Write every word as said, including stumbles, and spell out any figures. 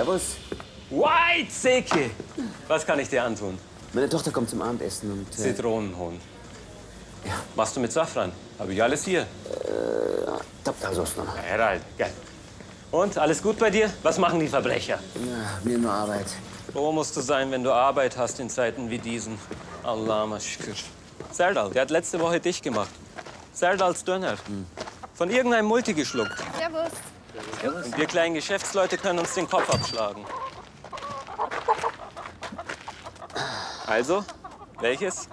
Servus. White Seke! Was kann ich dir antun? Meine Tochter kommt zum Abendessen und... Äh, Zitronenhohn. Ja. Machst du mit Safran? Habe ich alles hier. Äh, Tapfausost noch. Ja, Herald, geil. Und, alles gut bei dir? Was machen die Verbrecher? Ja, mir nur Arbeit. Wo musst du sein, wenn du Arbeit hast in Zeiten wie diesen? Allah maschkir. Serdal, der hat letzte Woche dich gemacht. Serdals Döner. Hm. Von irgendeinem Multi geschluckt. Servus. Servus. Und wir kleinen Geschäftsleute können uns den Kopf abschlagen. Also, welches?